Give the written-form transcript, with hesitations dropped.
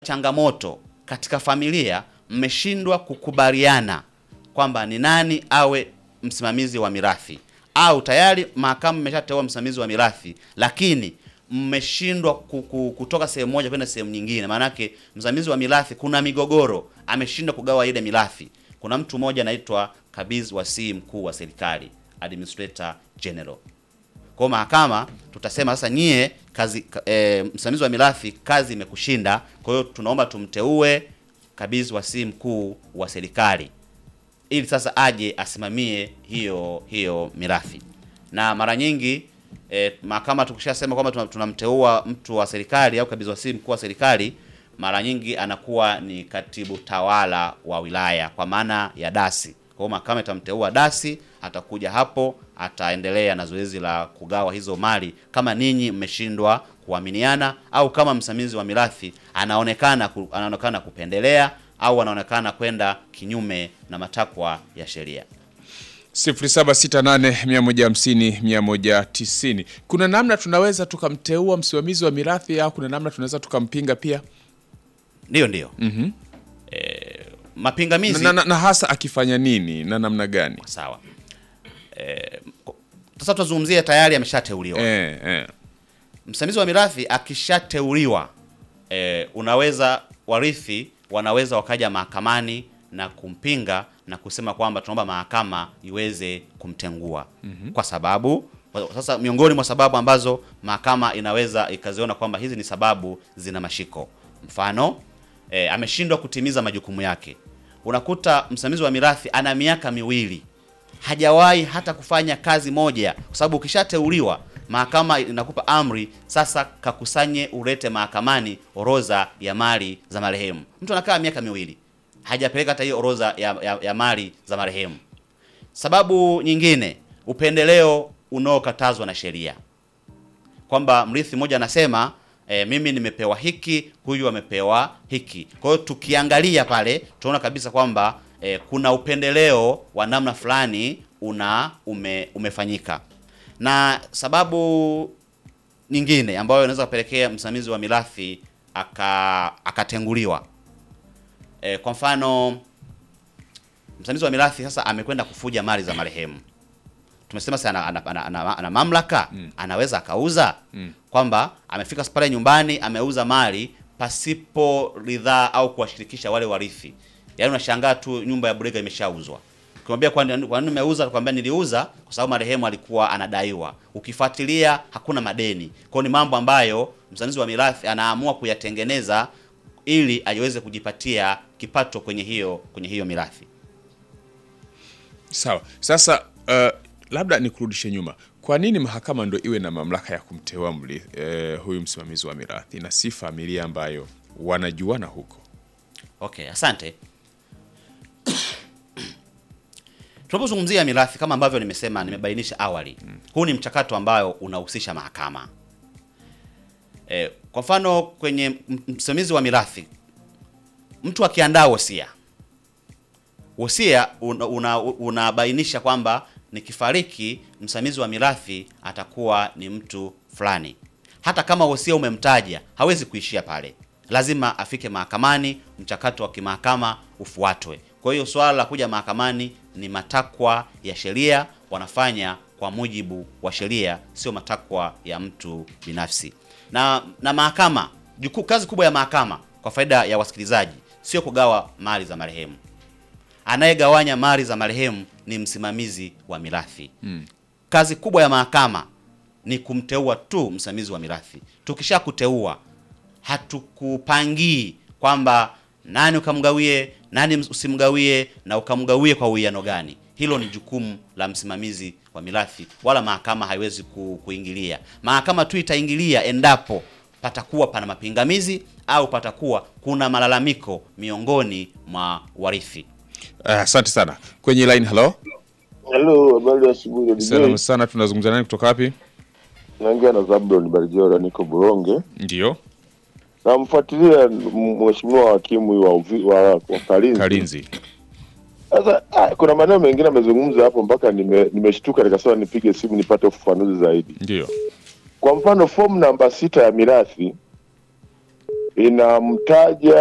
changamoto katika familia, mmeshindwa kukubaliana kwamba ni nani awe msimamizi wa mirathi, au tayari mahakama imeshateua msimamizi wa mirathi lakini mmeshindwa kutoka sehemu moja kwenda sehemu nyingine. Maana yake msimamizi wa mirathi, kuna migogoro, ameshindwa kugawa ile mirathi. Kuna mtu mmoja anaitwa Kabidhi Wasii Mkuu wa Serikali, Administrator General. Kwa mahakama tutasema sasa, nyie kazi msimamizi wa mirathi kazi imekushinda, kwa hiyo tunaomba tumteue Kabidhi Wasii Mkuu wa Serikali ili sasa aje asimamie hiyo mirathi. Na mara nyingi mahakama tukishasema kwamba tunamteua mtu wa serikali au Kabidhi Wasii Mkuu wa Serikali, mara nyingi anakuwa ni katibu tawala wa wilaya kwa maana ya dasi. Kwa hiyo mahakama itamteua dasi, atakuja hapo, ataendelea na zoezi la kugawa hizo mali kama ninyi mmeshindwa kuaminiana, au kama msimamizi wa mirathi anaonekana kupendelea au anaonekana kwenda kinyume na matakwa ya sheria. 0768150190. Kuna namna tunaweza tukamteua msimamizi wa mirathi au kuna namna tunaweza tukampinga pia? Ndio. Mapingamizi na hasa akifanya nini na namna gani? Sawa. Sasa tutazungumzia tayari ameshateuliwa. Msimamizi wa mirathi akishateuliwa, warithi wanaweza wakaja mahakamani na kumpinga na kusema kwamba tunaomba mahakama iweze kumtengua. Kwa sababu sasa, miongoni mwa sababu ambazo mahakama inaweza ikaziona kwamba hizi ni sababu zina mashiko, mfano ameshindwa kutimiza majukumu yake. Unakuta msimamizi wa mirathi ana miaka 2 hajawahi hata kufanya kazi moja, kwa sababu ukishateuliwa mahakama inakupa amri sasa kakusanye ulete mahakamani orodha ya mali za marehemu. Mtu anakaa miaka 2 hajapeleka hata hiyo orodha ya mali za marehemu. Sababu nyingine, upendeleo unaokatazwa na sheria, kwamba mrithi mmoja anasema mimi nimepewa hiki, huyu amepewa hiki. Kwa hiyo tukiangalia pale tunaona kabisa kwamba kuna upendeleo wa namna fulani umefanyika. Na sababu nyingine ambayo inaweza kupelekea msimamizi wa mirathi akatenguliwa, kwa mfano msimamizi wa mirathi sasa amekwenda kufuja mali za marehemu. Tumesema sasa ana mamlaka, anaweza akauza, kwamba amefika pale nyumbani ameuza mali pasipo ridhaa au kuwashirikisha wale warithi. Yaani unashangaa tu nyumba ya Burega imeshauzwa. Ukimwambia kwa nini umeuza, akwambia niliuza kwa sababu marehemu alikuwa anadaiwa. Ukifuatilia hakuna madeni. Kwa ni mambo ambayo msimamizi wa mirathi anaamua kuyatengeneza ili aweze kujipatia kipato kwenye hiyo mirathi. Sawa. Sasa labda nikurudishe nyuma. Kwa nini mahakama ndio iwe na mamlaka ya kumteua huyu msimamizi wa mirathi na si familia ambayo wanajuana huko? Okay, asante. Tunapozungumzia mirathi kama ambavyo nimebainisha awali, huu ni mchakato ambao unahusisha mahakama. Kwa mfano kwenye msimamizi wa mirathi, mtu akiandaa wosia unabainisha kwamba nikifariki msimamizi wa mirathi atakuwa ni mtu fulani. Hata kama wosia umemtaja, hawezi kuishia pale. Lazima afike mahakamani, mchakato wa kimahakama ufuatwe. Kwa hiyo swala la kuja mahakamani ni matakwa ya sheria, wanafanya kwa mujibu wa sheria, sio matakwa ya mtu binafsi. Na mahakama, kazi kubwa ya mahakama kwa faida ya wasikilizaji, sio kugawa mali za marehemu. Anayegawanya mali za marehemu ni msimamizi wa mirathi. Kazi kubwa ya mahakama ni kumteua tu msimamizi wa mirathi. Tukishakuteua, hatukupangii kwamba nani ukamgawie, nani usimgawie, na ukamgawie kwa uwiano gani. Hilo ni jukumu la msimamizi wa mirathi, wala mahakama haiwezi kuingilia. Mahakama tu itaingilia endapo patakuwa pana mapingamizi au patakuwa kuna malalamiko miongoni mwa warithi. Asante sana. Kwenye line, hello. Hello, habari ya asubuhi. Salamu sana, tunazungumza nani kutoka wapi? Naongea na Zabron Barijora, niko Buronge. Ndio. Namfuatilia mheshimiwa hakimu wa Kalinzi. Sasa kuna maneno mengine amezungumza hapo mpaka nimeshtuka nikasema nipige simu nipate ufafanuzi zaidi. Ndio. Kwa mfano form namba 6 ya mirathi inamtaja